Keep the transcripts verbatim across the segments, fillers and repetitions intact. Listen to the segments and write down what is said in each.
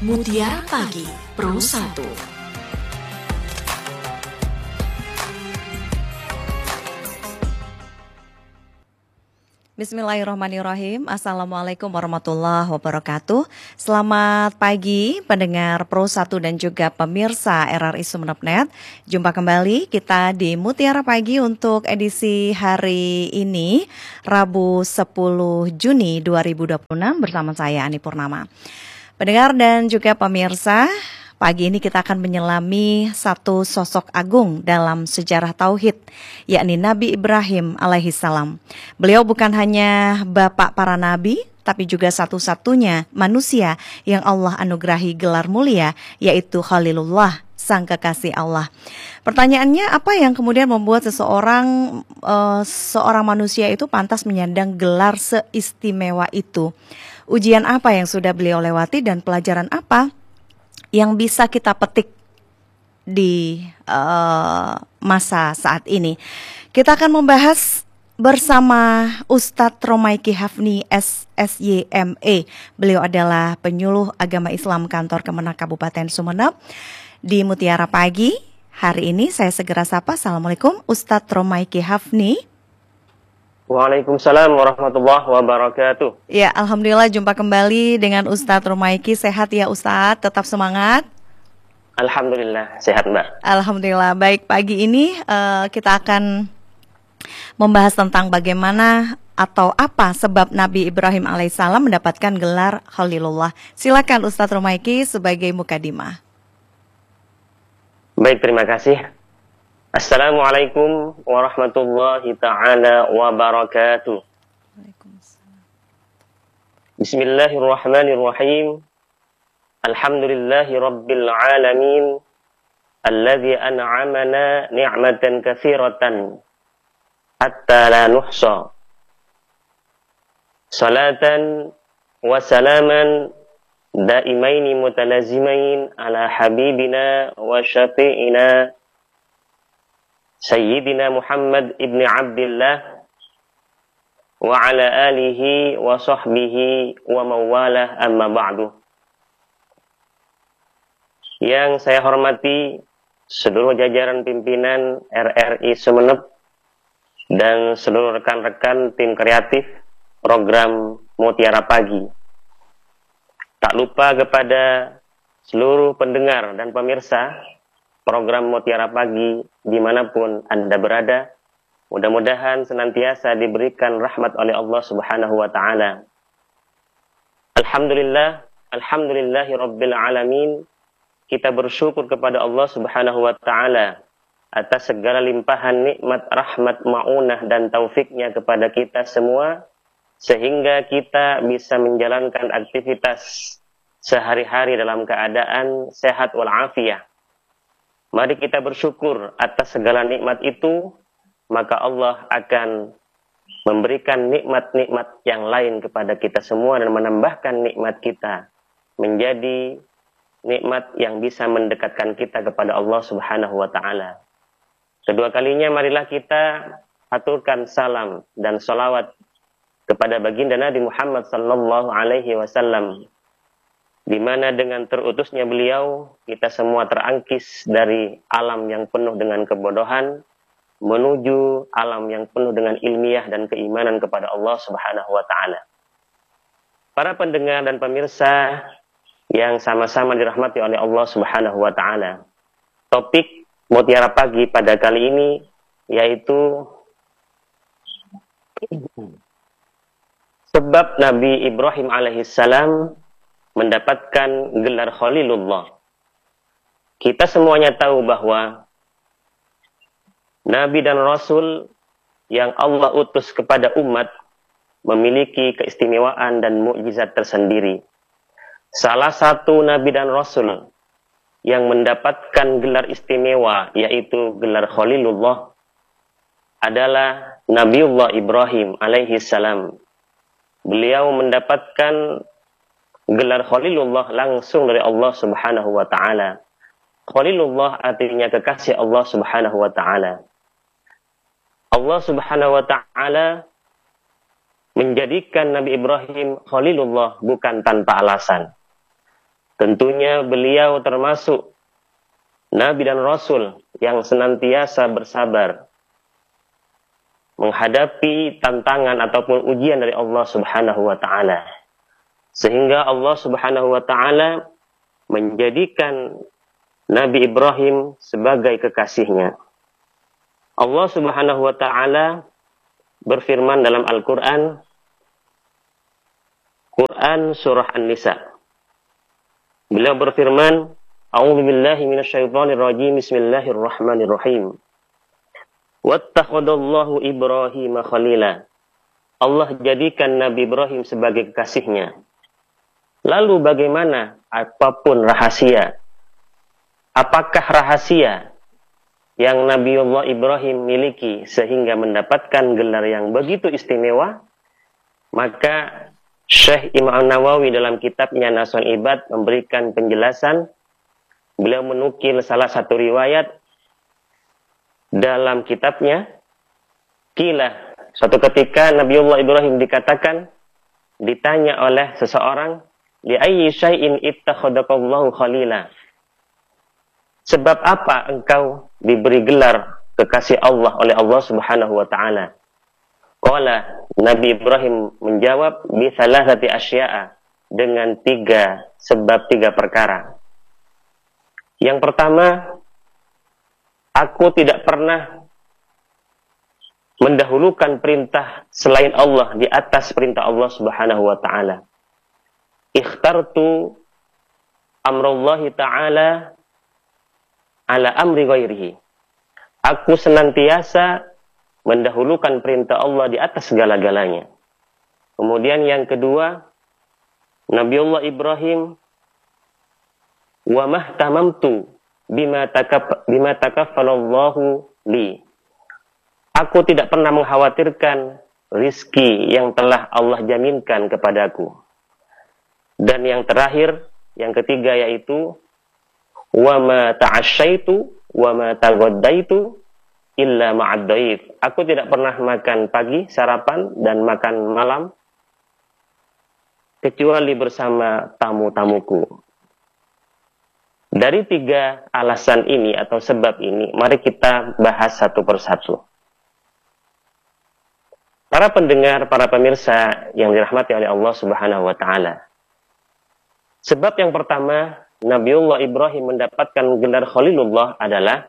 Mutiara Pagi Pro satu. Bismillahirrahmanirrahim. Assalamualaikum warahmatullahi wabarakatuh. Selamat pagi pendengar Pro satu dan juga pemirsa R R I Sumeneb titik net. Jumpa kembali kita di Mutiara Pagi untuk edisi hari ini, Rabu sepuluh Juni dua ribu dua puluh enam, bersama saya Ani Purnama. Pendengar dan juga pemirsa, pagi ini kita akan menyelami satu sosok agung dalam sejarah tauhid, yakni Nabi Ibrahim alaihissalam. Beliau bukan hanya bapak para nabi, tapi juga satu-satunya manusia yang Allah anugerahi gelar mulia, yaitu Khalilullah, sang kekasih Allah. Pertanyaannya, apa yang kemudian membuat seseorang uh, seorang manusia itu pantas menyandang gelar seistimewa itu? Ujian apa yang sudah beliau lewati dan pelajaran apa yang bisa kita petik di uh, masa saat ini? Kita akan membahas bersama Ustadz Romaiki Hafni S S Y M E. Beliau adalah penyuluh agama Islam kantor Kemenak Kabupaten Sumeneb. Di Mutiara Pagi hari ini saya segera sapa. Assalamualaikum Ustadz Romaiki Hafni. Waalaikumsalam warahmatullahi wabarakatuh. Ya, alhamdulillah jumpa kembali dengan Ustadz Romaiki. Sehat ya Ustadz, tetap semangat. Alhamdulillah sehat Mbak. Alhamdulillah. Baik, pagi ini uh, kita akan membahas tentang bagaimana atau apa sebab Nabi Ibrahim alaihissalam mendapatkan gelar Khalilullah. Silakan Ustadz Romaiki sebagai mukadimah. Baik, terima kasih. Assalamualaikum warahmatullahi ta'ala wabarakatuh. Bismillahirrahmanirrahim. Alhamdulillahi rabbil alamin. Alladhi an'amana ni'matan katsiratan hatta la nuhsa. Salatan wa salaman daimaini mutalazimain ala habibina wa syafi'ina Sayyidina Muhammad ibn Abdullah wa ala alihi wa sahbihi wa mawalah amma ba'du. Yang saya hormati seluruh jajaran pimpinan R R I Sumeneb dan seluruh rekan-rekan tim kreatif program Mutiara Pagi. Tak lupa kepada seluruh pendengar dan pemirsa program Mutiara Pagi dimanapun Anda berada, mudah-mudahan senantiasa diberikan rahmat oleh Allah Subhanahu wa Ta'ala. Alhamdulillah, alhamdulillahi rabbil alamin. Kita bersyukur kepada Allah Subhanahu wa Ta'ala atas segala limpahan nikmat, rahmat, maunah dan taufiknya kepada kita semua, sehingga kita bisa menjalankan aktivitas sehari-hari dalam keadaan sehat walafiat. Mari kita bersyukur atas segala nikmat itu, maka Allah akan memberikan nikmat-nikmat yang lain kepada kita semua dan menambahkan nikmat kita menjadi nikmat yang bisa mendekatkan kita kepada Allah Subhanahu wa Ta'ala. Kedua kalinya marilah kita aturkan salam dan sholawat kepada baginda Nabi Muhammad sallallahu alaihi wasallam, di mana dengan terutusnya beliau, kita semua terangkis dari alam yang penuh dengan kebodohan, menuju alam yang penuh dengan ilmiah dan keimanan kepada Allah Subhanahu wa Ta'ala. Para pendengar dan pemirsa yang sama-sama dirahmati oleh Allah Subhanahu wa Ta'ala, topik Mutiara Pagi pada kali ini yaitu sebab Nabi Ibrahim alaihissalam mendapatkan gelar Khalilullah. Kita semuanya tahu bahwa Nabi dan Rasul yang Allah utus kepada umat memiliki keistimewaan dan mukjizat tersendiri. Salah satu Nabi dan Rasul yang mendapatkan gelar istimewa, yaitu gelar Khalilullah, adalah Nabiullah Ibrahim alaihissalam. Beliau mendapatkan gelar Khalilullah langsung dari Allah Subhanahu wa Ta'ala. Khalilullah artinya kekasih Allah Subhanahu wa Ta'ala. Allah Subhanahu wa Ta'ala menjadikan Nabi Ibrahim Khalilullah bukan tanpa alasan. Tentunya beliau termasuk Nabi dan Rasul yang senantiasa bersabar menghadapi tantangan ataupun ujian dari Allah Subhanahu wa taala. Sehingga Allah Subhanahu wa taala menjadikan Nabi Ibrahim sebagai kekasihnya. Allah Subhanahu wa taala berfirman dalam Al-Qur'an, Quran surah An-Nisa. Beliau berfirman, A'udzu billahi minasyaitonir rajim. Bismillahirrahmanirrahim. Wattakhadallahu Ibrahim khalila. Allah jadikan Nabi Ibrahim sebagai kekasihnya. Lalu bagaimana apapun rahasia? Apakah rahasia yang Nabiullah Ibrahim miliki sehingga mendapatkan gelar yang begitu istimewa? Maka Syekh Imam Nawawi dalam kitabnya Nasun Ibad memberikan penjelasan. Beliau menukil salah satu riwayat dalam kitabnya. Kila, suatu ketika Nabiullah Ibrahim dikatakan, ditanya oleh seseorang, li ayyi syai'in ittakhadakallahu khalila. Sebab apa engkau diberi gelar kekasih Allah oleh Allah Subhanahu wa taala? Qala, Nabi Ibrahim menjawab, bi thalathati asya'a, dengan tiga sebab tiga perkara. Yang pertama, aku tidak pernah mendahulukan perintah selain Allah di atas perintah Allah Subhanahu wa taala. Ikhtartu amrullahi ta'ala ala amri ghairihi. Aku senantiasa mendahulukan perintah Allah di atas segala-galanya. Kemudian yang kedua, Nabiullah Ibrahim, wa mahtamamtu bima takaf bima takaffalallahu li. Aku tidak pernah mengkhawatirkan rizki yang telah Allah jaminkan kepadaku. Dan yang terakhir, yang ketiga yaitu wa ma ta'asyaitu wa ma taghaddaitu illa ma'ad dhaif. Aku tidak pernah makan pagi, sarapan dan makan malam kecuali bersama tamu-tamuku. Dari tiga alasan ini atau sebab ini, mari kita bahas satu persatu. Para pendengar, para pemirsa yang dirahmati oleh Allah Subhanahu wa taala. Sebab yang pertama, Nabiullah Ibrahim mendapatkan gelar Khalilullah adalah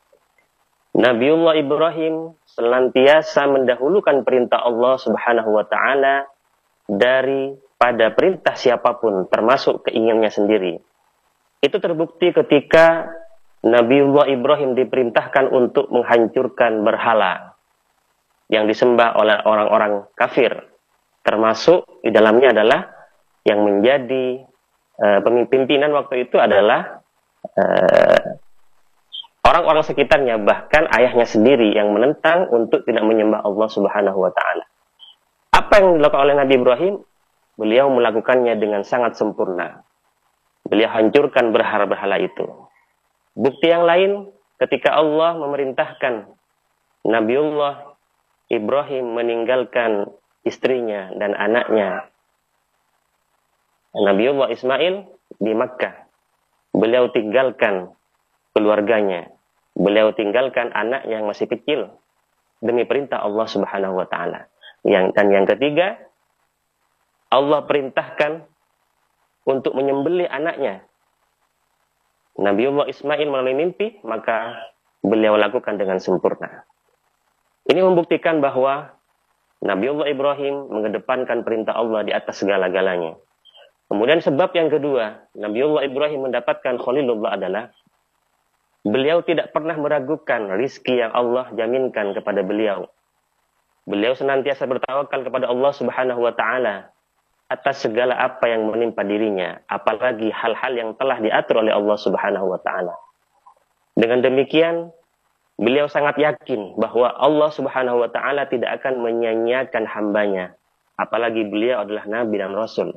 Nabiullah Ibrahim senantiasa mendahulukan perintah Allah Subhanahu wa taala daripada perintah siapapun, termasuk keinginannya sendiri. Itu terbukti ketika Nabiullah Ibrahim diperintahkan untuk menghancurkan berhala yang disembah oleh orang-orang kafir. Termasuk di dalamnya adalah yang menjadi uh, pemimpinan waktu itu adalah uh, orang-orang sekitarnya, bahkan ayahnya sendiri yang menentang untuk tidak menyembah Allah Subhanahu wa taala. Apa yang dilakukan oleh Nabi Ibrahim? Beliau melakukannya dengan sangat sempurna. Beliau hancurkan berhala-berhala itu. Bukti yang lain, ketika Allah memerintahkan Nabiullah Ibrahim meninggalkan istrinya dan anaknya, Nabiullah Ismail di Makkah. Beliau tinggalkan keluarganya. Beliau tinggalkan anak yang masih kecil demi perintah Allah Subhanahu wa taala. Yang dan yang ketiga, Allah perintahkan untuk menyembelih anaknya. Nabiullah Ismail melalui mimpi, maka beliau lakukan dengan sempurna. Ini membuktikan bahwa Nabiullah Ibrahim mengedepankan perintah Allah di atas segala-galanya. Kemudian sebab yang kedua, Nabiullah Ibrahim mendapatkan Khalilullah adalah beliau tidak pernah meragukan rizki yang Allah jaminkan kepada beliau. Beliau senantiasa bertawakal kepada Allah Subhanahu wa taala atas segala apa yang menimpa dirinya, apalagi hal-hal yang telah diatur oleh Allah Subhanahu wa taala. Dengan demikian, beliau sangat yakin bahwa Allah Subhanahu wa taala tidak akan menyia-nyiakan hambanya, apalagi beliau adalah nabi dan rasul.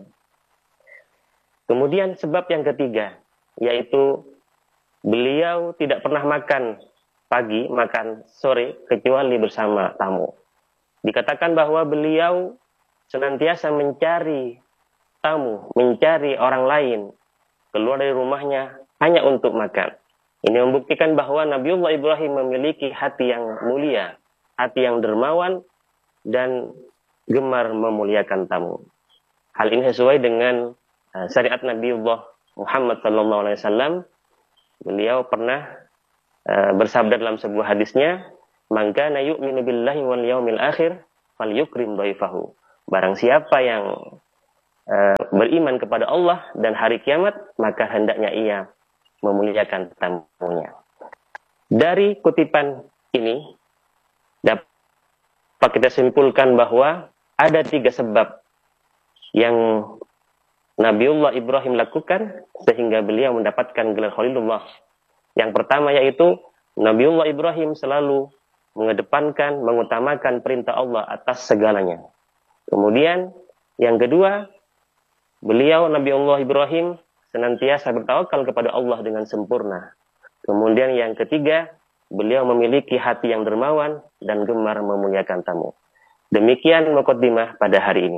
Kemudian sebab yang ketiga, yaitu beliau tidak pernah makan pagi, makan sore, kecuali bersama tamu. Dikatakan bahwa beliau senantiasa mencari tamu, mencari orang lain keluar dari rumahnya hanya untuk makan. Ini membuktikan bahwa Nabiullah Ibrahim memiliki hati yang mulia, hati yang dermawan, dan gemar memuliakan tamu. Hal ini sesuai dengan uh, syariat Nabiullah Muhammad sallallahu alaihi wasallam. Beliau pernah uh, bersabda dalam sebuah hadisnya, "Man kana yu'minu billahi wal yaumil akhir falyukrim dhaifahu." Barang siapa yang uh, beriman kepada Allah dan hari kiamat, maka hendaknya ia memuliakan tamunya. Dari kutipan ini dapat kita simpulkan bahwa ada tiga sebab yang Nabiullah Ibrahim lakukan sehingga beliau mendapatkan gelar Khalilullah. Yang pertama yaitu Nabiullah Ibrahim selalu mengedepankan, mengutamakan perintah Allah atas segalanya. Kemudian yang kedua, beliau Nabiullah Ibrahim senantiasa bertawakal kepada Allah dengan sempurna. Kemudian yang ketiga, beliau memiliki hati yang dermawan dan gemar memuliakan tamu. Demikian muqaddimah pada hari ini.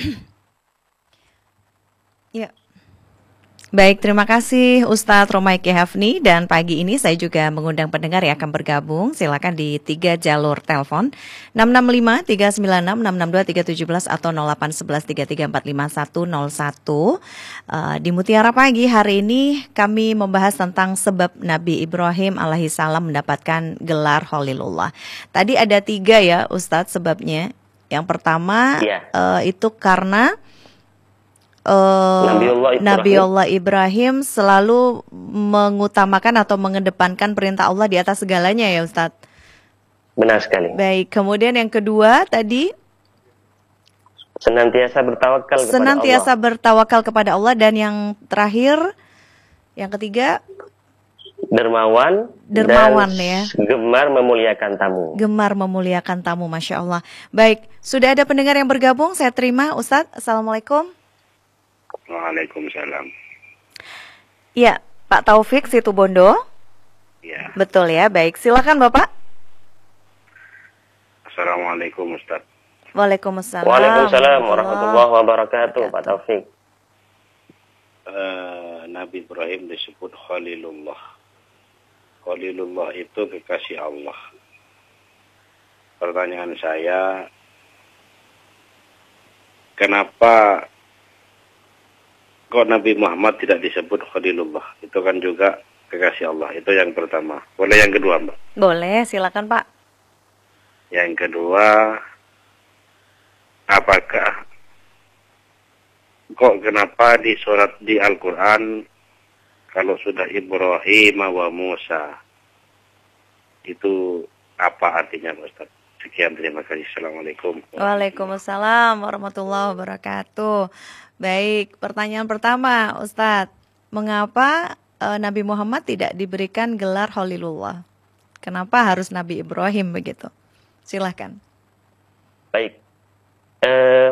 Ya. Baik, terima kasih Ustadz Romaiki Hafni, dan pagi ini saya juga mengundang pendengar yang akan bergabung. Silakan di tiga jalur telepon enam enam lima tiga sembilan enam enam enam dua tiga tujuh atau nol delapan satu satu tiga tiga empat lima satu nol satu. Uh, di Mutiara Pagi hari ini kami membahas tentang sebab Nabi Ibrahim alaihissalam mendapatkan gelar Khalilullah. Tadi ada tiga ya Ustadz sebabnya. Yang pertama yeah. uh, itu karena Uh, Nabiullah Ibrahim. Nabiullah Ibrahim selalu mengutamakan atau mengedepankan perintah Allah di atas segalanya ya Ustadz. Benar sekali. Baik, kemudian yang kedua tadi senantiasa bertawakal kepada senantiasa Allah. bertawakal kepada Allah, dan yang terakhir, yang ketiga dermawan, dermawan dan ya. gemar memuliakan tamu. Gemar memuliakan tamu, Masya Allah. Baik, sudah ada pendengar yang bergabung, saya terima Ustadz. Assalamualaikum. Waalaikumsalam. Ya, Pak Taufik Situbondo. Ya. Betul ya, baik. Silakan Bapak. Assalamualaikum Ustaz. Waalaikumsalam. Waalaikumsalam warahmatullahi wabarakatuh, Pak Taufik. Uh, Nabi Ibrahim disebut Khalilullah. Khalilullah itu kekasih Allah. Pertanyaan saya, kenapa kok Nabi Muhammad tidak disebut Khalilullah? Itu kan juga kekasih Allah. Itu yang pertama. Boleh yang kedua, Mbak? Boleh, silakan Pak. Yang kedua, apakah kok kenapa di surat di Al-Quran kalau sudah Ibrahim wa Musa, itu apa artinya, Ustaz? Sekian, terima kasih. Assalamualaikum. Waalaikumsalam warahmatullahi wabarakatuh. Baik, pertanyaan pertama, Ustadz, mengapa e, Nabi Muhammad tidak diberikan gelar Khalilullah? Kenapa harus Nabi Ibrahim begitu? Silahkan. Baik, eh,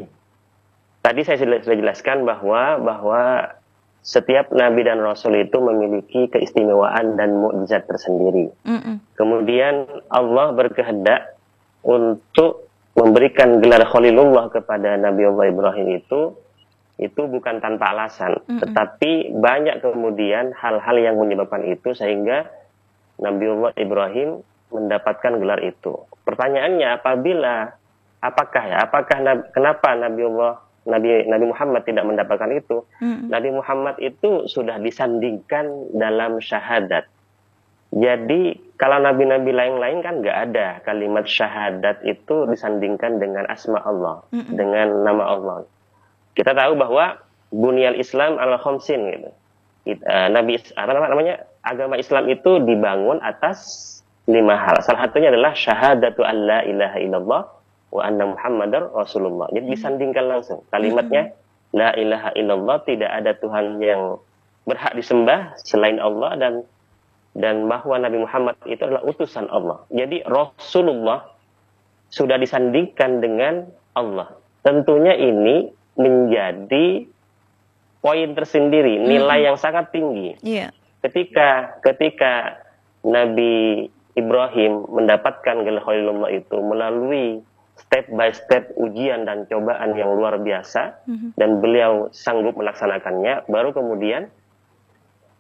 tadi saya sudah jelaskan bahwa bahwa setiap Nabi dan Rasul itu memiliki keistimewaan dan mukjizat tersendiri. Mm-mm. Kemudian Allah berkehendak untuk memberikan gelar Khalilullah kepada Nabiullah Ibrahim itu itu bukan tanpa alasan, mm-mm. tetapi banyak kemudian hal-hal yang menyebabkan itu sehingga Nabiullah Ibrahim mendapatkan gelar itu. Pertanyaannya, apabila apakah ya, apakah kenapa Nabiullah Nabi Nabi Muhammad tidak mendapatkan itu? Mm-mm. Nabi Muhammad itu sudah disandingkan dalam syahadat. Jadi kalau nabi-nabi lain-lain kan nggak ada kalimat syahadat itu disandingkan dengan asma Allah, mm-mm. dengan nama Allah. Kita tahu bahwa bunyal Islam ala khamsin gitu. Nabi apa namanya? Agama Islam itu dibangun atas lima hal. Salah satunya adalah syahadatu an la ilaha illallah wa anna Muhammadar Rasulullah. Jadi disandingkan langsung kalimatnya la ilaha illallah, tidak ada Tuhan yang berhak disembah selain Allah, dan dan bahwa Nabi Muhammad itu adalah utusan Allah. Jadi Rasulullah sudah disandingkan dengan Allah. Tentunya ini menjadi poin tersendiri, nilai hmm. yang sangat tinggi. Yeah. Ketika ketika Nabi Ibrahim mendapatkan gelar Khalilullah itu melalui step by step ujian dan cobaan yang luar biasa, hmm. dan beliau sanggup melaksanakannya, baru kemudian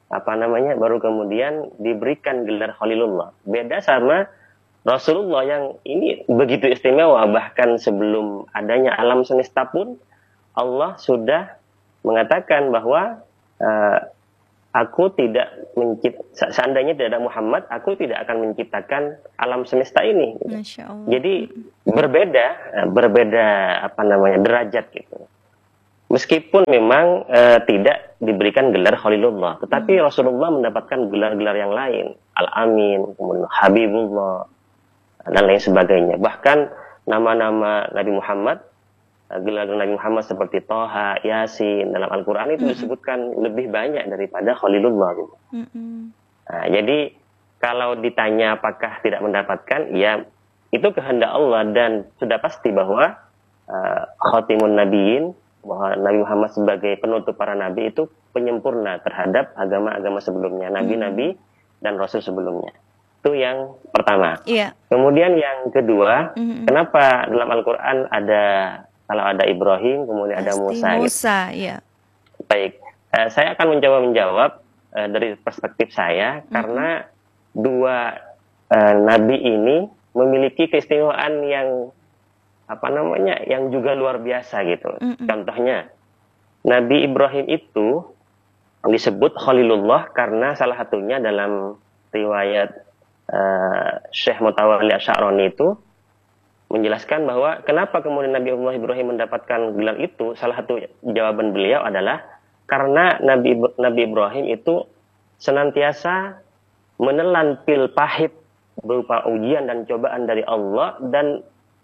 apa namanya baru kemudian diberikan gelar Khalilullah. Beda sama Rasulullah yang ini begitu istimewa, bahkan sebelum adanya alam semesta pun Allah sudah mengatakan bahwa uh, aku tidak mencipt, seandainya tidak ada Muhammad, aku tidak akan menciptakan alam semesta ini. Masya Allah. Jadi berbeda, berbeda apa namanya derajat gitu. Meskipun memang uh, tidak diberikan gelar Khalilullah, tetapi hmm. Rasulullah mendapatkan gelar-gelar yang lain, Al-Amin, kemudian Habibullah, dan lain sebagainya. Bahkan nama-nama Nabi Muhammad, gelar Nabi Muhammad seperti Toha, Yasin dalam Al-Quran itu mm-hmm. disebutkan lebih banyak daripada Khalilullah. Gitu. Mm-hmm. Nah, jadi kalau ditanya apakah tidak mendapatkan, ya itu kehendak Allah dan sudah pasti bahwa uh, Khatimun Nabiyin, bahwa Nabi Muhammad sebagai penutup para nabi itu penyempurna terhadap agama-agama sebelumnya, nabi-nabi mm-hmm. dan rasul sebelumnya. Itu yang pertama. Yeah. Kemudian yang kedua, mm-hmm. kenapa dalam Al-Quran ada kalau ada Ibrahim, kemudian Pasti ada Musa. Musa, gitu. Ya. Baik, uh, saya akan mencoba menjawab uh, dari perspektif saya, mm-hmm. karena dua uh, nabi ini memiliki keistimewaan yang apa namanya, yang juga luar biasa gitu. Mm-hmm. Contohnya, Nabi Ibrahim itu disebut Khalilullah karena salah satunya dalam riwayat uh, Syekh Mutawalli Asy'arani itu menjelaskan bahwa kenapa kemudian Nabi Allah Ibrahim mendapatkan gelar itu, salah satu jawaban beliau adalah karena Nabi Nabi Ibrahim itu senantiasa menelan pil pahit berupa ujian dan cobaan dari Allah, dan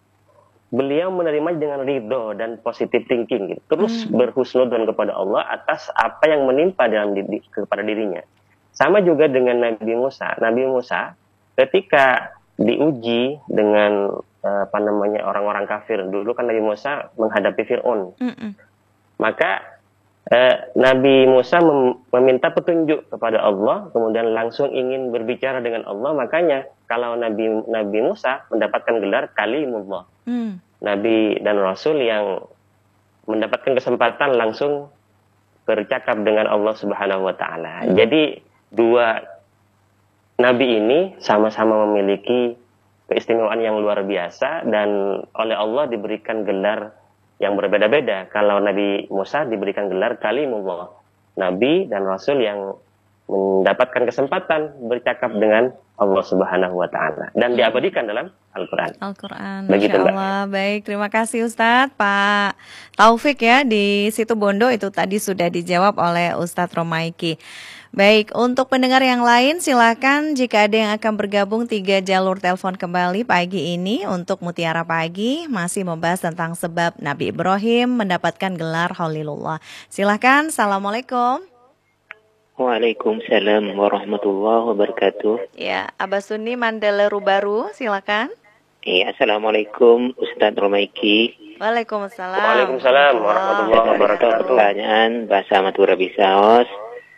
beliau menerima dengan ridho dan positive thinking gitu. Terus hmm. berhusnudzon kepada Allah atas apa yang menimpa dalam diri, kepada dirinya. Sama juga dengan Nabi Musa. Nabi Musa ketika diuji dengan apa namanya orang-orang kafir, dulu kan Nabi Musa menghadapi Fir'aun. Mm-mm. Maka eh, Nabi Musa mem- meminta petunjuk kepada Allah, kemudian langsung ingin berbicara dengan Allah. Makanya kalau Nabi Nabi Musa mendapatkan gelar Kalimullah, mm. Nabi dan Rasul yang mendapatkan kesempatan langsung bercakap dengan Allah Subhanahu Wa Taala. Mm. Jadi dua Nabi ini sama-sama memiliki keistimewaan yang luar biasa dan oleh Allah diberikan gelar yang berbeda-beda. Kalau Nabi Musa diberikan gelar Kalimullah, Nabi dan Rasul yang mendapatkan kesempatan bercakap dengan Allah Subhanahu Wa Taala dan diabadikan dalam Al-Quran. Al-Quran, Masya Allah. Baik, terima kasih Ustadz. Pak Taufik ya di Situ Bondo itu tadi sudah dijawab oleh Ustadz Romaiki. Baik, untuk pendengar yang lain silakan jika ada yang akan bergabung tiga jalur telepon kembali pagi ini untuk Mutiara Pagi masih membahas tentang sebab Nabi Ibrahim mendapatkan gelar Khalilullah. Silakan. Assalamualaikum. Waalaikumsalam warahmatullahi wabarakatuh. Ya, Abah Sunni Mandala Rubaru, silakan. Iya, Assalamualaikum Ustadz Romaiki. Waalaikumsalam. Waalaikumsalam warahmatullahi wabarakatuh. Pertanyaan bahasa Madura Bisaos.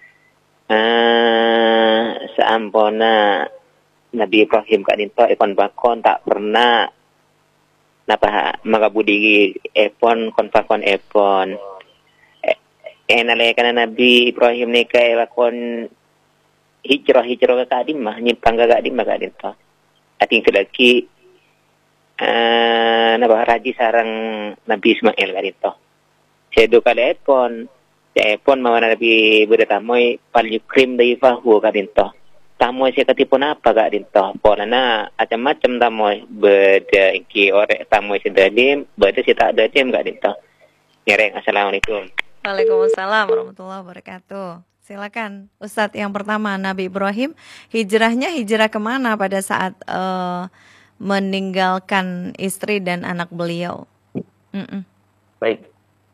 Uh, seampona Nabi Ibrahim kak dinto ekon bakon tak pernah napa magabudi epon kon pakon epon enale kana Nabi Ibrahim ni kay lakon hijrah hijrah ka kadim mah nyimpang ka kadim mah kak dinto ating kedaki uh, napa raji sarang Nabi Ismail kak dinto sedo kala epon epon mawana Nabi Buddha tamoy palyukrim dari fahu kak dinto tamoy siya katipon apa kak dinto pona na macam-macam tamoy beda iki orek tamoy si dadim beda si tak dadim kak dinto ngereng. Assalamualaikum. Waalaikumsalam warahmatullahi wabarakatuh. Silakan Ustadz yang pertama, Nabi Ibrahim hijrahnya hijrah kemana pada saat uh, meninggalkan istri dan anak beliau? Mm-mm. Baik,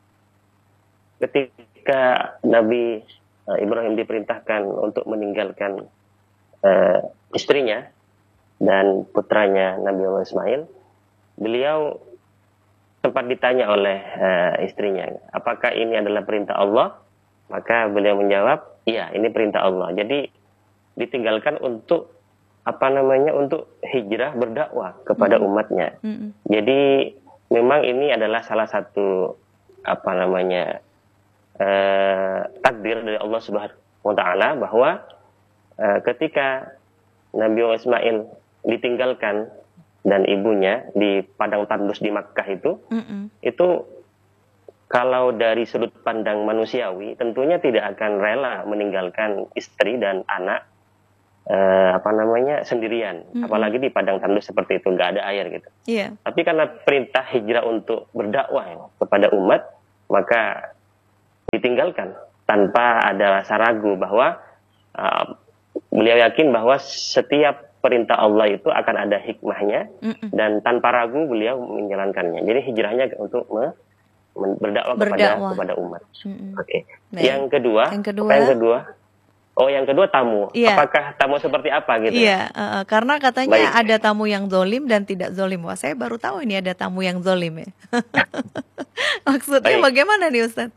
ketika Nabi uh, Ibrahim diperintahkan untuk meninggalkan uh, istrinya dan putranya Nabi Allah Ismail, beliau sempat ditanya oleh uh, istrinya, apakah ini adalah perintah Allah? Maka beliau menjawab, iya, ini perintah Allah. Jadi ditinggalkan untuk apa namanya, untuk hijrah berdakwah kepada mm-hmm. umatnya. Mm-hmm. Jadi memang ini adalah salah satu apa namanya uh, takdir dari Allah wa taala bahwa uh, ketika Nabi Ismail ditinggalkan dan ibunya di padang tandus di Makkah itu, mm-mm. itu kalau dari sudut pandang manusiawi tentunya tidak akan rela meninggalkan istri dan anak eh, apa namanya sendirian, mm-hmm. apalagi di padang tandus seperti itu, nggak ada air gitu. Yeah. Tapi karena perintah hijrah untuk berdakwah ya, kepada umat, maka ditinggalkan tanpa ada rasa ragu bahwa uh, beliau yakin bahwa setiap perintah Allah itu akan ada hikmahnya, mm-mm. dan tanpa ragu beliau menjalankannya. Jadi hijrahnya untuk me- berdakwah, berdakwah kepada kepada umat. Mm-hmm. Oke. Okay. Yang kedua, yang kedua, apa yang kedua? Oh, yang kedua tamu. Iya. Apakah tamu seperti apa gitu? Iya, uh, karena katanya Baik. ada tamu yang zolim dan tidak zolim. Wah, saya baru tahu ini ada tamu yang zolim ya. Maksudnya Baik. bagaimana nih Ustadz?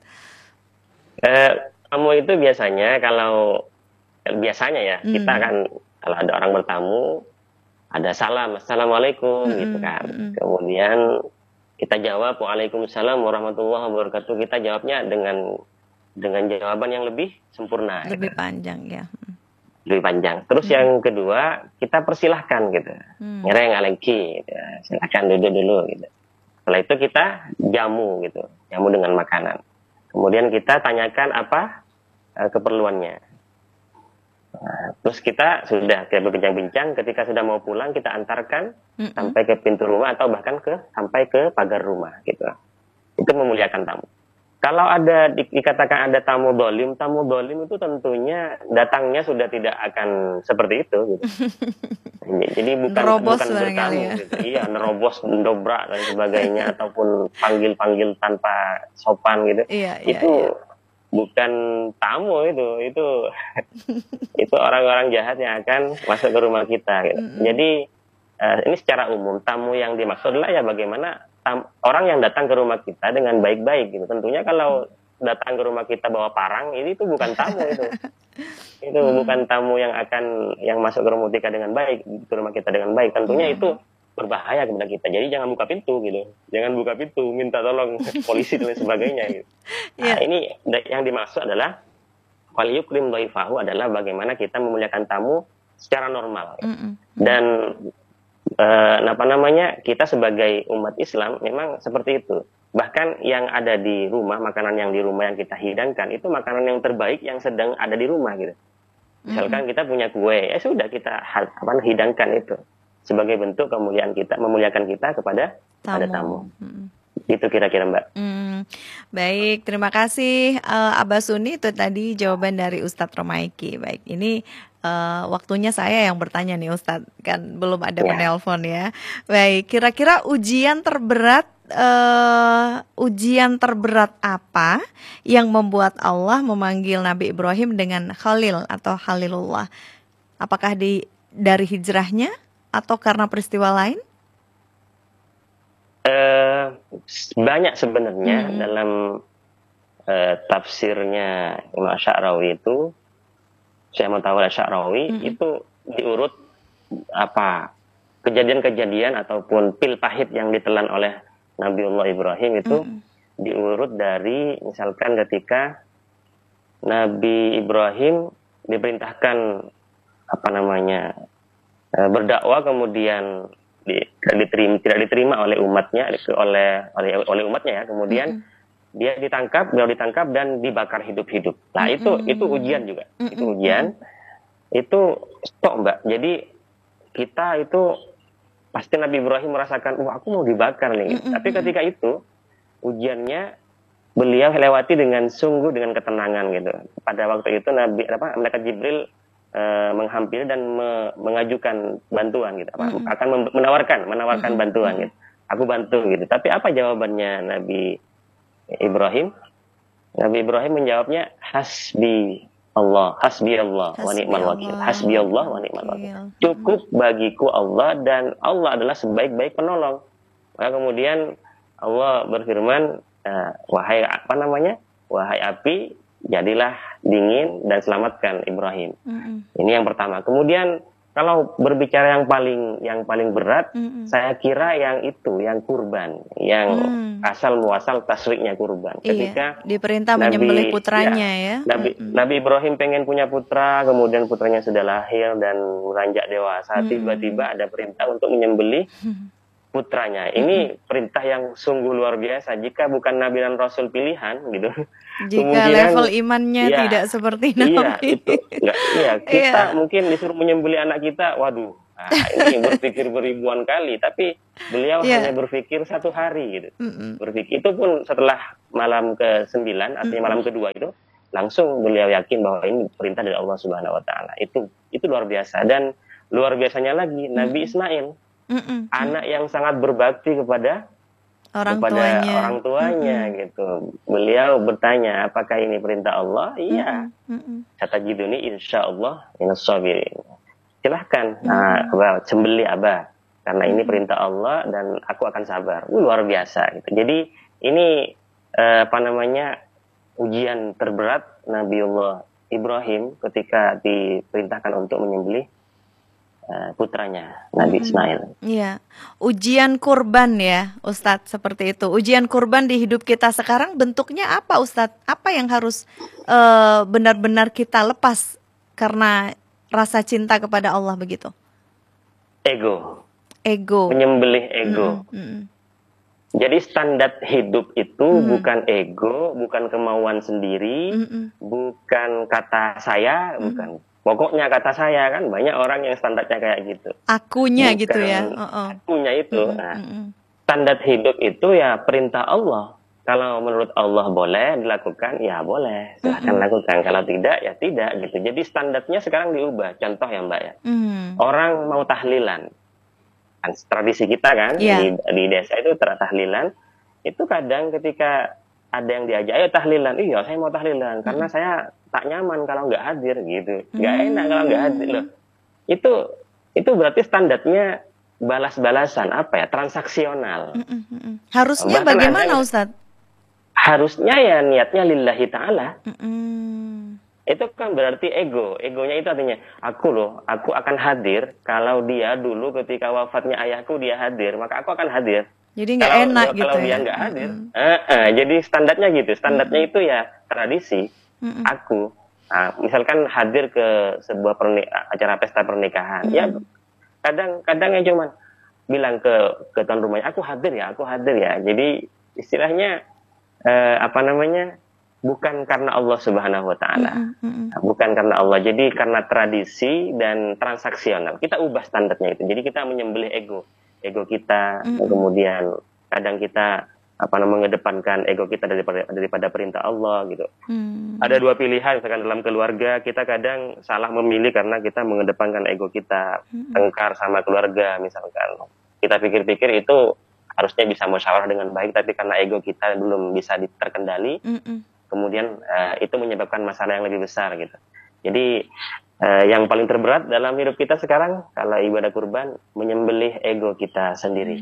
Uh, tamu itu biasanya kalau biasanya ya mm. kita kan kalau ada orang bertamu ada salam, assalamualaikum mm-hmm. gitu kan. Mm-hmm. Kemudian kita jawab waalaikumsalam warahmatullahi wabarakatuh. Kita jawabnya dengan dengan jawaban yang lebih sempurna. Lebih gitu. panjang ya. Lebih panjang. Terus hmm. yang kedua, kita persilahkan gitu. Hmm. Ngereng aleki gitu. Silakan duduk dulu gitu. Setelah itu kita jamu gitu. Jamu dengan makanan. Kemudian kita tanyakan apa uh, keperluannya. Nah, terus kita sudah kita berbincang-bincang, ketika sudah mau pulang kita antarkan mm-mm. sampai ke pintu rumah atau bahkan ke sampai ke pagar rumah gitu. Itu memuliakan tamu. Kalau ada di, dikatakan ada tamu dolim, tamu dolim itu tentunya datangnya sudah tidak akan seperti itu gitu. Jadi bukan nerobos bukan bertamu ya. Gitu. Iya, nerobos, mendobrak dan sebagainya ataupun panggil-panggil tanpa sopan gitu. Iya, iya, itu iya. bukan tamu itu, itu itu orang-orang jahat yang akan masuk ke rumah kita. Gitu. Mm-hmm. Jadi uh, ini secara umum tamu yang dimaksud adalah ya bagaimana tam, orang yang datang ke rumah kita dengan baik-baik. Gitu. Tentunya kalau datang ke rumah kita bawa parang, ini itu bukan tamu itu, itu mm-hmm. bukan tamu yang akan yang masuk ke rumah kita dengan baik, ke rumah kita dengan baik. Tentunya mm-hmm. itu berbahaya kepada kita. Jadi jangan buka pintu gitu. Jangan buka pintu, minta tolong polisi dan sebagainya gitu. Nah, yeah. ini yang dimaksud adalah wal yukrim dhaifahu adalah bagaimana kita memuliakan tamu secara normal. Gitu. Mm-hmm. Dan eh, apa namanya? Kita sebagai umat Islam memang seperti itu. Bahkan yang ada di rumah, makanan yang di rumah yang kita hidangkan itu makanan yang terbaik yang sedang ada di rumah gitu. Misalkan mm-hmm. kita punya kue, ya sudah kita apa hidangkan itu. Sebagai bentuk kemuliaan kita, memuliakan kita kepada tamu. Ada tamu. Hmm. Itu kira-kira Mbak. Hmm. Baik, terima kasih uh, Abah Suni, itu tadi jawaban dari Ustadz Romaiki. Baik, ini uh, waktunya saya yang bertanya nih Ustadz, kan belum ada ya. penelpon ya. Baik, kira-kira ujian terberat uh, ujian terberat apa yang membuat Allah memanggil Nabi Ibrahim dengan Khalil atau Khalilullah? Apakah di dari hijrahnya? Atau karena peristiwa lain? Uh, banyak sebenarnya hmm. dalam uh, tafsirnya Imam Sya'rawi itu, saya mau tahu Sya'rawi hmm. itu diurut apa kejadian-kejadian ataupun pil pahit yang ditelan oleh Nabiullah Ibrahim itu hmm. diurut dari misalkan ketika Nabi Ibrahim diperintahkan apa namanya berdakwah kemudian di, tidak diterima tidak diterima oleh umatnya oleh oleh oleh umatnya ya kemudian mm-hmm. dia ditangkap beliau ditangkap dan dibakar hidup-hidup. Nah mm-hmm. itu itu ujian juga mm-hmm. itu ujian itu stok Mbak. Jadi kita itu pasti Nabi Ibrahim merasakan wah aku mau dibakar nih. Mm-hmm. Tapi ketika itu ujiannya beliau lewati dengan sungguh dengan ketenangan gitu. Pada waktu itu Nabi apa malaikat Jibril Uh, menghampiri dan me- mengajukan bantuan gitu, apa, mm-hmm. akan mem- menawarkan, menawarkan mm-hmm. bantuan gitu. Aku bantu gitu. Tapi apa jawabannya Nabi Ibrahim? Nabi Ibrahim menjawabnya hasbi Allah, hasbi Allah, wa ni'mal wakil. Hasbi Allah wa ni'mal wakil. Cukup bagiku Allah dan Allah adalah sebaik-baik penolong. Maka kemudian Allah berfirman, uh, wahai apa namanya? Wahai api, jadilah dingin dan selamatkan Ibrahim. Mm-hmm. Ini yang pertama. Kemudian kalau berbicara yang paling yang paling berat, Mm-mm. saya kira yang itu, yang kurban, yang Hmm. asal muasal tasriknya kurban. Ketika Iya, diperintah Nabi, menyembelih putranya ya, ya. Nabi, Mm-mm. Nabi Ibrahim pengen punya putra, kemudian putranya sudah lahir dan beranjak dewasa, Mm-mm. tiba-tiba ada perintah untuk menyembelih putranya. Ini perintah yang sungguh luar biasa. Jika bukan Nabi dan Rasul pilihan, gitu, Jika kemungkinan, level imannya ya, tidak seperti iya Nabi. itu, nggak, iya kita Iya. mungkin disuruh menyembelih anak kita, waduh, nah, ini berpikir beribuan kali, tapi beliau Iya. hanya berpikir satu hari, gitu. Mm-mm. Berpikir itu pun setelah malam ke sembilan, artinya malam kedua itu, langsung beliau yakin bahwa ini perintah dari Allah Subhanahu Wa Taala. Itu itu luar biasa. Dan luar biasanya lagi, Nabi Ismail, Mm-mm. anak yang sangat berbakti kepada Orang kepada tuanya. orang tuanya, gitu. Beliau bertanya, apakah ini perintah Allah? Iya. Mm-mm. Satajiduni insya Allah minas sabirin. Silahkan, nah, abah, sembelih abah, karena ini perintah Allah dan aku akan sabar. Uh, luar biasa, gitu. Jadi ini eh, apa namanya, ujian terberat Nabiullah Ibrahim ketika diperintahkan untuk menyembelih eh, putranya Nabi Ismail. Iya, ujian kurban ya, Ustadz, seperti itu. Ujian kurban di hidup kita sekarang bentuknya apa, Ustadz? Apa yang harus eh, benar-benar kita lepas karena rasa cinta kepada Allah begitu? Ego, Ego. menyembelih ego. Mm-mm, mm-mm. Jadi standar hidup itu Mm. bukan ego, bukan kemauan sendiri, Mm-mm. bukan kata saya, bukan. Pokoknya kata saya, kan banyak orang yang standarnya kayak gitu. Akunya Bukan gitu ya. Oh-oh. akunya itu. Mm-mm, Nah, mm-mm. standar hidup itu ya perintah Allah. Kalau menurut Allah boleh dilakukan, ya boleh, silahkan lakukan. Kalau tidak, ya tidak, gitu. Jadi standarnya sekarang diubah. Contoh ya Mbak ya, Mm. orang mau tahlilan, kan tradisi kita kan, Iya. di, di desa itu ter- tahlilan, itu kadang ketika ada yang diajak, ayo tahlilan, iya saya mau tahlilan, karena saya tak nyaman kalau nggak hadir, gitu. Nggak enak kalau nggak hadir, loh. Itu, itu berarti standarnya balas-balasan, apa ya, transaksional. Mm-mm, mm-mm. Harusnya Bahkan bagaimana, ada- Ustadz? Harusnya ya niatnya lillahi ta'ala. Mm-mm. Itu kan berarti ego. Egonya itu artinya, aku loh, aku akan hadir kalau dia dulu ketika wafatnya ayahku dia hadir, maka aku akan hadir. Jadi nggak Kalau, enak kalau gitu dia ya. nggak hadir, Mm-mm. eh, eh, jadi standarnya gitu. Standarnya itu ya tradisi. Mm-mm. Aku, nah, misalkan hadir ke sebuah perni- acara pesta pernikahan, ya kadang-kadang ya cuman bilang ke ke tuan rumahnya, aku hadir ya, aku hadir ya. Jadi istilahnya eh, apa namanya, bukan karena Allah Subhanahu Wa Taala, Mm-mm. bukan karena Allah. Jadi karena tradisi dan transaksional, kita ubah standarnya itu. Jadi kita menyembelih ego, ego kita, kemudian kadang kita apa namanya mengedepankan ego kita daripada daripada perintah Allah, gitu. Mm. Ada dua pilihan, misalkan dalam keluarga kita kadang salah memilih karena kita mengedepankan ego kita, tengkar sama keluarga misalkan. Kita pikir-pikir itu harusnya bisa musyawarah dengan baik, tapi karena ego kita belum bisa terkendali, Mm-mm. kemudian eh, itu menyebabkan masalah yang lebih besar, gitu. Jadi eh, yang paling terberat dalam hidup kita sekarang kalau ibadah kurban, menyembelih ego kita sendiri.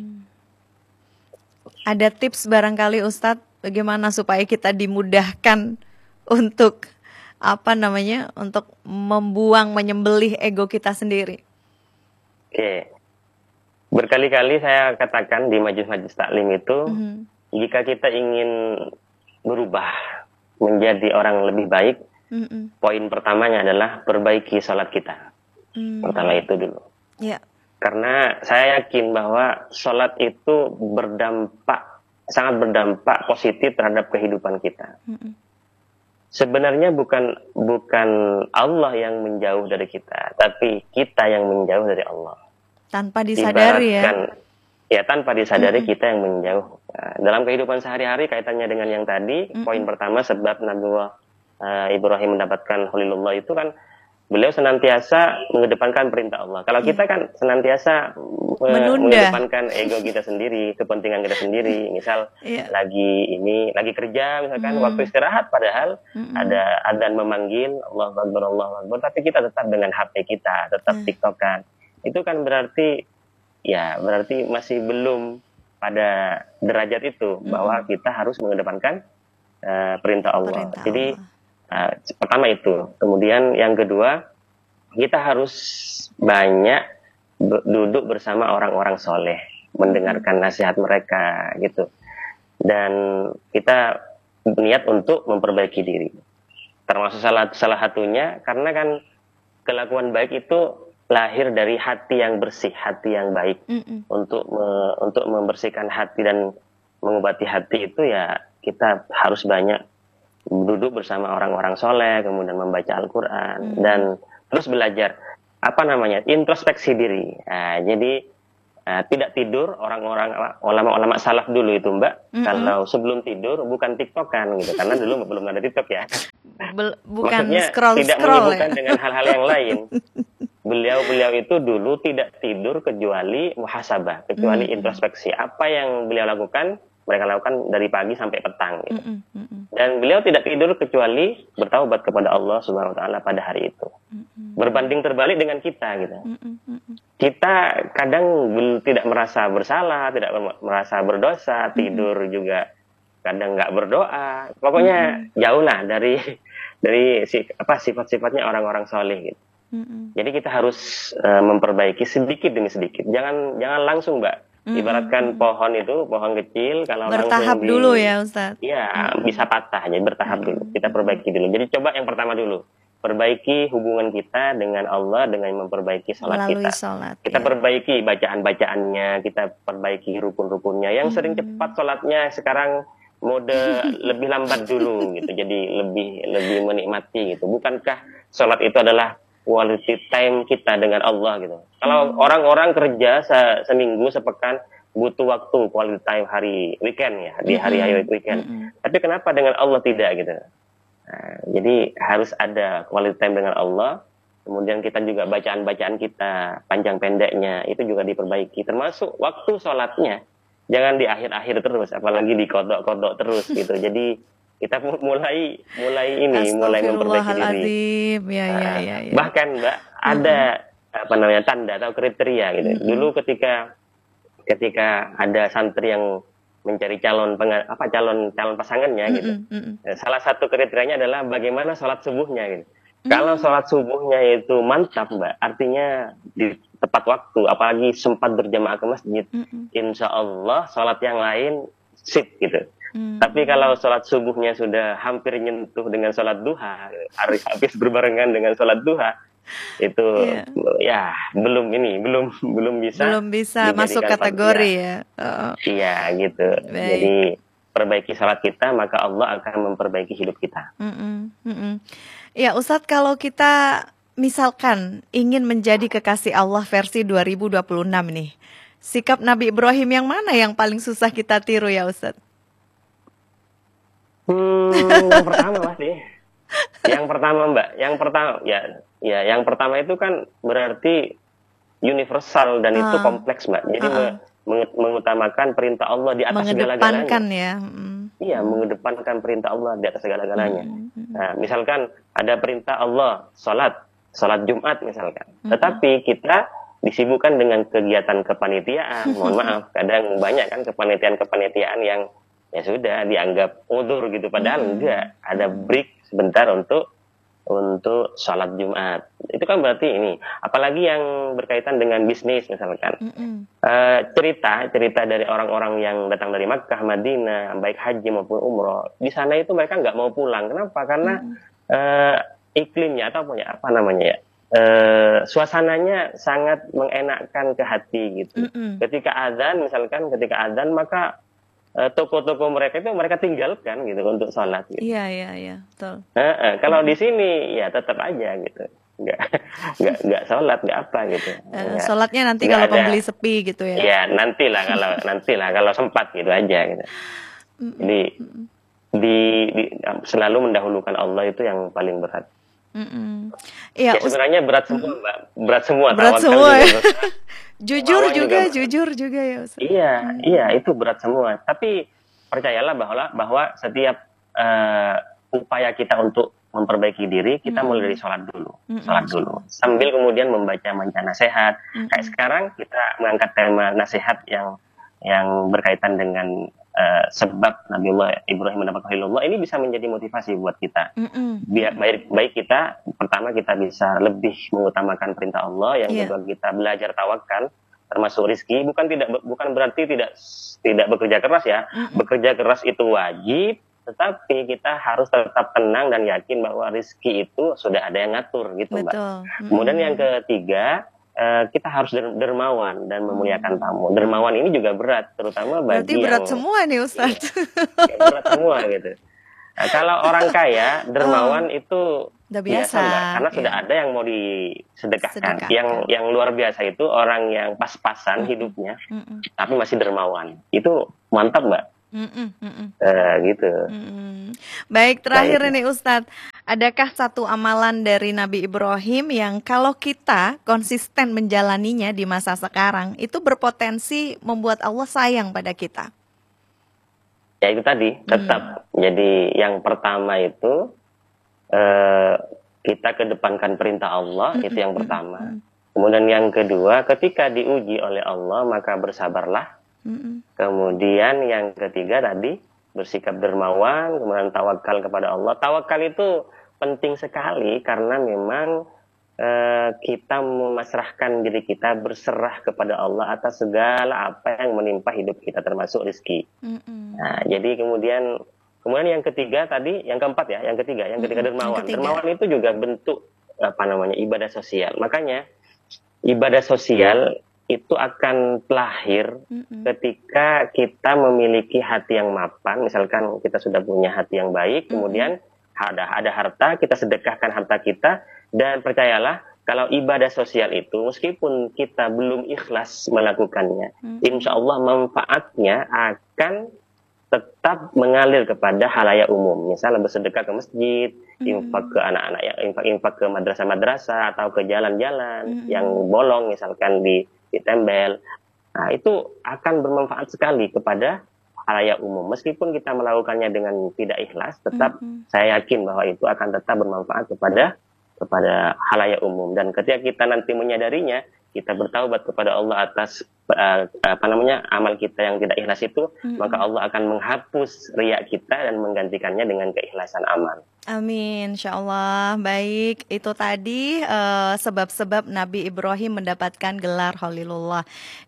Ada tips barangkali Ustadz bagaimana supaya kita dimudahkan untuk apa namanya untuk membuang menyembelih ego kita sendiri. Oke. Berkali-kali saya katakan di majelis-majelis taklim itu, Mhm. jika kita ingin berubah menjadi orang lebih baik, Mm-mm. poin pertamanya adalah perbaiki sholat kita. Mm. Pertama itu dulu. Ya. Karena saya yakin bahwa sholat itu berdampak, sangat berdampak positif terhadap kehidupan kita. Mm-mm. Sebenarnya bukan bukan Allah yang menjauh dari kita, tapi kita yang menjauh dari Allah. Tanpa disadari ya. Ibaratkan, ya tanpa disadari kita yang menjauh. Nah, dalam kehidupan sehari-hari kaitannya dengan yang tadi, poin pertama sebab Nabiullah uh, Ibrahim mendapatkan Khalilullah itu kan beliau senantiasa mengedepankan perintah Allah. Kalau kita kan senantiasa uh, Menunda. mengedepankan ego kita sendiri, kepentingan kita sendiri. Misal Iya. lagi ini lagi kerja, misalkan waktu istirahat, padahal ada adzan memanggil Allah Akbar, Allah Akbar, tapi kita tetap dengan H P kita, tetap TikTokan. Itu kan berarti ya berarti masih belum pada derajat itu bahwa kita harus mengedepankan uh, perintah Allah. Perintah Jadi Allah. uh, pertama itu, kemudian yang kedua kita harus banyak be- duduk bersama orang-orang soleh, mendengarkan nasihat mereka gitu. Dan kita niat untuk memperbaiki diri. Termasuk salah salah satunya karena kan kelakuan baik itu lahir dari hati yang bersih, hati yang baik. Mm-mm. Untuk me- untuk membersihkan hati dan mengobati hati itu ya kita harus banyak duduk bersama orang-orang soleh, kemudian membaca Al-Quran Mm. dan terus belajar apa namanya introspeksi diri. Nah, jadi eh, tidak tidur orang-orang ulama-ulama salaf dulu itu Mbak, Mm-mm. kalau sebelum tidur bukan tiktokan gitu karena dulu belum ada tiktok ya. Bel- bukan Maksudnya tidak scroll-scroll menyibukkan ya. dengan hal-hal yang lain. Beliau-beliau itu dulu tidak tidur kecuali muhasabah, kecuali Mm-mm. introspeksi. Apa yang beliau lakukan, mereka lakukan dari pagi sampai petang. Gitu. Mm-mm, mm-mm, Dan beliau tidak tidur kecuali bertaubat kepada Allah Subhanahu Wa Taala pada hari itu. mm-mm, Berbanding terbalik dengan kita, gitu. mm-mm, mm-mm. Kita kadang bel- tidak merasa bersalah, tidak mer- merasa berdosa, tidur juga kadang nggak berdoa. Pokoknya jauhlah dari dari si, apa sifat-sifatnya orang-orang soleh. Gitu. Mm-mm. Jadi kita harus eh, memperbaiki sedikit demi sedikit. Jangan jangan langsung, Mbak. Mm-mm, Ibaratkan mm-mm. pohon itu, pohon kecil kalau Bertahap langsung di, dulu ya Ustadz. Iya, Mm-mm. bisa patah. Jadi bertahap dulu. Kita perbaiki dulu. Jadi coba yang pertama dulu. Perbaiki hubungan kita dengan Allah dengan memperbaiki salat Melalui kita. sholat. Kita ya. perbaiki bacaan-bacaannya, kita perbaiki rukun-rukunnya. Yang sering Hmm. cepat sholatnya sekarang mode lebih lambat dulu gitu. Jadi lebih lebih menikmati gitu. Bukankah sholat itu adalah quality time kita dengan Allah gitu. Kalau Hmm. orang-orang kerja se- seminggu, sepekan butuh waktu quality time hari weekend ya, di hari hari Mm-mm, weekend. mm-mm. Tapi kenapa dengan Allah tidak gitu? Nah, jadi harus ada quality time dengan Allah. Kemudian kita juga bacaan-bacaan kita, panjang pendeknya, itu juga diperbaiki. Termasuk waktu sholatnya. Jangan di akhir-akhir terus, apalagi di kodok-kodok terus gitu. Jadi kita mu- mulai mulai ini, mulai memperbaiki diri. Astagfirullahaladzim. Ya, ya, Nah, ya, ya. bahkan Mbak, ada apa namanya tanda atau kriteria gitu. Mm-mm. Dulu ketika ketika ada santri yang mencari calon penga- apa calon calon pasangannya gitu. Mm-mm, mm-mm. Eh, Salah satu kriterianya adalah bagaimana sholat subuhnya gitu. Mm. Kalau sholat subuhnya itu mantap Mbak, artinya di tepat waktu, apalagi sempat berjamaah ke masjid, Mm-mm, insya Allah sholat yang lain sip gitu. mm. Tapi kalau sholat subuhnya sudah hampir nyentuh dengan sholat duha, hari habis berbarengan dengan sholat duha, itu Iya. ya belum ini, belum belum bisa. Belum bisa masuk dijadikan kategori fardiyah. ya. Oh, Iya gitu. Baik. Jadi perbaiki sholat kita, maka Allah akan memperbaiki hidup kita. mm-mm, mm-mm. Ya Ustadz, kalau kita misalkan ingin menjadi kekasih Allah versi dua ribu dua puluh enam nih, sikap Nabi Ibrahim yang mana yang paling susah kita tiru ya Ustadz? Hmm, yang pertama pasti. Yang pertama Mbak, yang pertama ya, ya yang pertama itu kan berarti universal dan itu Ah. kompleks Mbak. Jadi Ah. me- menge- mengutamakan perintah Allah di atas segala-galanya. Mengedepankan ya. mm, Iya, mengedepankan perintah Allah di atas segala-galanya. mm, mm, Nah, misalkan ada perintah Allah, sholat, sholat Jumat misalkan. Mm-mm. Tetapi kita disibukkan dengan kegiatan kepanitiaan. Mohon maaf, kadang banyak kan kepanitiaan-kepanitiaan yang ya sudah dianggap udur gitu. Padahal Mm-mm. enggak. Ada break sebentar untuk untuk sholat Jumat. Itu kan berarti ini. Apalagi yang berkaitan dengan bisnis misalkan. mm-mm. Eh, cerita cerita dari orang-orang yang datang dari Makkah, Madinah, baik haji maupun umroh, di sana itu mereka nggak mau pulang. Kenapa? Karena eh, iklimnya atau apa ya, apa namanya ya, eh, suasananya sangat mengenakkan ke hati gitu. Mm-mm. Ketika azan misalkan, ketika azan maka eh, toko-toko mereka itu mereka tinggalkan gitu untuk sholat. Gitu. Iya, iya, iya, betul. Eh, eh, kalau di sini ya tetap aja gitu, nggak nggak nggak sholat nggak apa gitu. Eh, Nggak- sholatnya nanti nggak kalau ada. pembeli sepi gitu ya. Ya nantilah kalau nantilah kalau sempat gitu aja gitu. Jadi di, di selalu mendahulukan Allah itu yang paling berat. Mm-mm. Ya, Iya, Us- sebenarnya berat semua Mbak, berat semua. berat Tawakal semua juga ya. berat. Jujur Lawan juga, juga. jujur juga ya Ustadz. Iya, iya itu berat semua. Tapi percayalah bahwa bahwa setiap eh, upaya kita untuk memperbaiki diri kita Mm-mm. mulai dari sholat dulu, Mm-mm. sholat dulu. Sambil kemudian membaca manca nasihat. Mm-mm. Kayak sekarang kita mengangkat tema nasihat yang yang berkaitan dengan uh, sebab Nabiullah Ibrahim mendapat Khalilullah, ini bisa menjadi motivasi buat kita. Mm-mm. Biar baik, baik kita, pertama kita bisa lebih mengutamakan perintah Allah, yang Yeah. kedua kita belajar tawakal, termasuk rizki. Bukan tidak bukan berarti tidak tidak bekerja keras ya. Mm-mm. Bekerja keras itu wajib, tetapi kita harus tetap tenang dan yakin bahwa rizki itu sudah ada yang ngatur gitu, Mbak. Betul. Mm-mm. Kemudian yang ketiga, eh, kita harus der- dermawan dan memuliakan tamu. Dermawan ini juga berat, terutama Berarti bagi berat yang semua nih Ustadz. ya, berat semua gitu. Nah, kalau orang kaya, dermawan itu Udah biasa, Mbak, karena iya. sudah ada yang mau disedekahkan. Sedekahkan. Yang yang luar biasa itu orang yang pas-pasan Mm-mm. hidupnya, Mm-mm. tapi masih dermawan. Itu mantap, Mbak. Mm-mm. Mm-mm. Eh, gitu. Mm-mm. Baik, terakhir Baik. ini Ustadz, adakah satu amalan dari Nabi Ibrahim yang kalau kita konsisten menjalaninya di masa sekarang itu berpotensi membuat Allah sayang pada kita? Ya itu tadi, tetap. Jadi yang pertama itu eh, kita kedepankan perintah Allah, Mm-mm. itu yang pertama. Mm-mm. Kemudian yang kedua, ketika diuji oleh Allah, maka bersabarlah. Mm-mm. Kemudian yang ketiga tadi, bersikap dermawan, kemudian tawakal kepada Allah. Tawakal itu penting sekali karena memang eh, kita memasrahkan diri kita, berserah kepada Allah atas segala apa yang menimpa hidup kita, termasuk rezeki. Mm-mm. Nah, jadi kemudian kemudian yang ketiga tadi, yang keempat ya, yang ketiga, yang ketiga Mm-mm, dermawan. yang ketiga. Dermawan itu juga bentuk apa namanya ibadah sosial. Makanya ibadah sosial itu akan lahir Mm-mm. ketika kita memiliki hati yang mapan. Misalkan kita sudah punya hati yang baik, kemudian ada ada harta, kita sedekahkan harta kita, dan percayalah kalau ibadah sosial itu meskipun kita belum ikhlas melakukannya, Mm-mm. insya Allah manfaatnya akan tetap mengalir kepada halayak umum. Misalnya bersedekah ke masjid, Mm-mm. infak ke anak-anak, yang infak, infak ke madrasah-madrasah atau ke jalan-jalan Mm-mm. yang bolong, misalkan di ditembel. Nah, itu akan bermanfaat sekali kepada halayak umum. Meskipun kita melakukannya dengan tidak ikhlas, tetap Mm-mm. saya yakin bahwa itu akan tetap bermanfaat kepada kepada halayak umum. Dan ketika kita nanti menyadarinya, kita bertaubat kepada Allah atas uh, apa namanya amal kita yang tidak ikhlas itu, Mm-mm. maka Allah akan menghapus riak kita dan menggantikannya dengan keikhlasan amal. Amin, insya Allah. Baik, itu tadi eh, sebab-sebab Nabi Ibrahim mendapatkan gelar Khalilullah.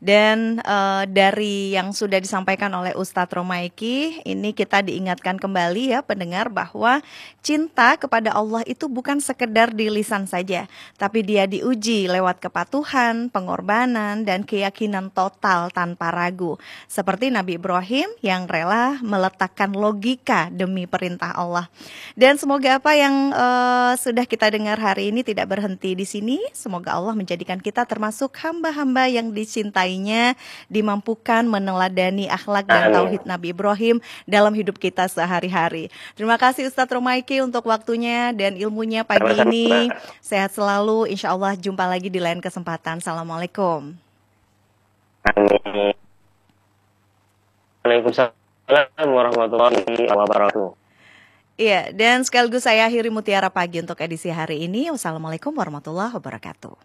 Dan eh, dari yang sudah disampaikan oleh Ustadz Romaiki, ini kita diingatkan kembali ya pendengar bahwa cinta kepada Allah itu bukan sekedar di lisan saja, tapi dia diuji lewat kepatuhan, pengorbanan, dan keyakinan total tanpa ragu. Seperti Nabi Ibrahim yang rela meletakkan logika demi perintah Allah. Dan semoga apa yang uh, sudah kita dengar hari ini tidak berhenti di sini. Semoga Allah menjadikan kita termasuk hamba-hamba yang dicintainya, dimampukan meneladani akhlak dan Amin. tauhid Nabi Ibrahim dalam hidup kita sehari-hari. Terima kasih Ustadz Romaiki untuk waktunya dan ilmunya pagi Sama-sama. ini. Sehat selalu, insya Allah jumpa lagi di lain kesempatan. Assalamualaikum. Amin. Waalaikumsalam warahmatullahi wabarakatuh. Iya, dan sekaligus saya akhiri Mutiara Pagi untuk edisi hari ini. Wassalamualaikum warahmatullahi wabarakatuh.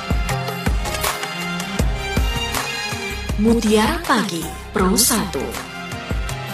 Mutiara Pagi Pro satu.